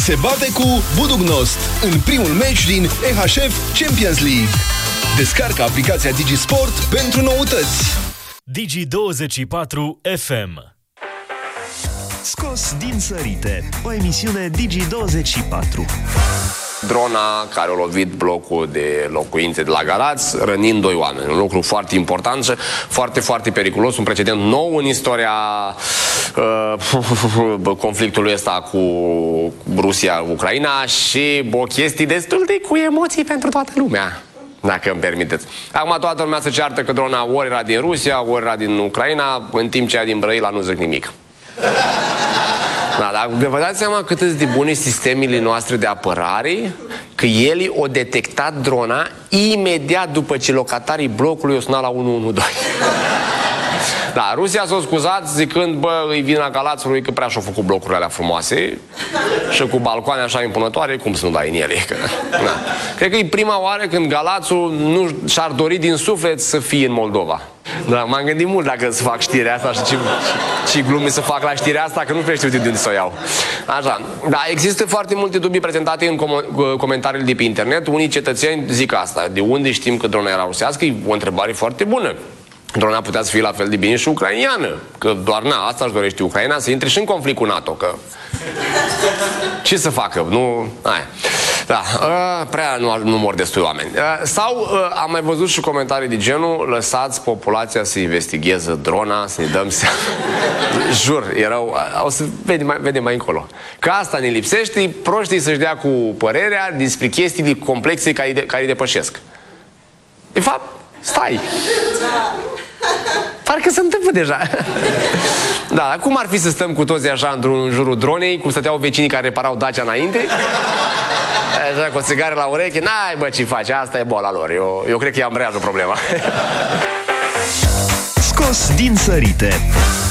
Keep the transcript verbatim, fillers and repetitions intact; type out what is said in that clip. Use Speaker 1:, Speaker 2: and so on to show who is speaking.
Speaker 1: Se bate cu Budugnost în primul meci din E H F Champions League. Descarcă aplicația DigiSport pentru noutăți.
Speaker 2: Digi douăzeci și patru F M.
Speaker 3: Scos din sărite, o emisiune Digi douăzeci și patru.
Speaker 4: Drona care a lovit blocul de locuințe de la Galați, rănind doi oameni. Un lucru foarte important și foarte, foarte periculos, un precedent nou în istoria uh, conflictului ăsta cu Rusia-Ucraina și o chestie destul de cu emoții pentru toată lumea, dacă îmi permiteți. Acum toată lumea se ceartă că drona ori era din Rusia, ori era din Ucraina, în timp ce ea din Brăila nu zic nimic. Da, dar vă dați seama cât de bune sistemele noastre de apărare, că ele o detectat drona imediat după ce locatarii blocului o sunat la unu unu doi. Da, Rusia s-a scuzat zicând, bă, îi vin la Galațului că prea și-au făcut blocurile alea frumoase și cu balcoane așa impunătoare, cum să nu dai în ele? Că, da. Cred că e prima oară când Galațul nu și-ar dori din suflet să fie în Moldova. Da, m-am gândit mult dacă să fac știrea asta și ce, ce glume să fac la știrea asta, că nu prea știu de unde să o iau. Așa, da, există foarte multe dubii prezentate în com- comentariile de pe internet. Unii cetățeni zic asta, de unde știm că drona era rusească? E o întrebare foarte bună. Drona putea să fie la fel de bine și ucrainiană, că doar na, asta își dorește Ucraina, să intre și în conflict cu NATO, că ce să facă, nu... Aia. Da, uh, prea nu, nu mor destui oameni. Uh, sau uh, am mai văzut și comentarii de genul, lăsați populația să investigheze drona, să ne dăm seama. Jur, erau, uh, o să vedem mai, vedem mai încolo. Că asta ne lipsește, proștii să-și dea cu părerea despre chestiile complexe care, de, care îi depășesc. De fapt, stai! Parcă se întâmplă deja. Da, cum ar fi să stăm cu toți așa în jurul dronei, cum stăteau vecinii care reparau Dacia înainte? Așa, cu o țigară la ureche, n-ai bă ce faci, asta e boala lor. Eu, eu cred că i-am brează problema.
Speaker 3: Scos din sărite.